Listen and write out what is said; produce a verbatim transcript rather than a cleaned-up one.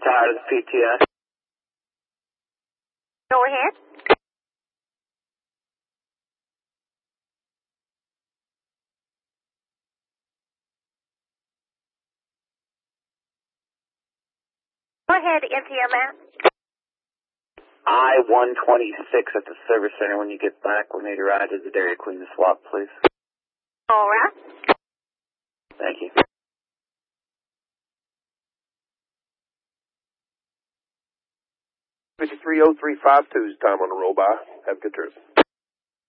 Tower to the P T S. Go ahead. Go ahead, N T M A. I one twenty-six at the service center. When you get back, we'll need a ride to the Dairy Queen to swap, please. All right. Thank you. fifty-three oh three five two is time on the roll by. Have a good trip.